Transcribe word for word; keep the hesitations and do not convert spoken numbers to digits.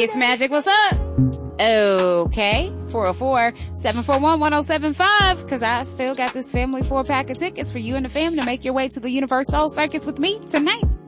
Vegas Magic, what's up? Okay, four oh four, seven four one, one oh seven five, cause I still got this family four pack of tickets for you and the fam to make your way to the Universal Circus with me tonight.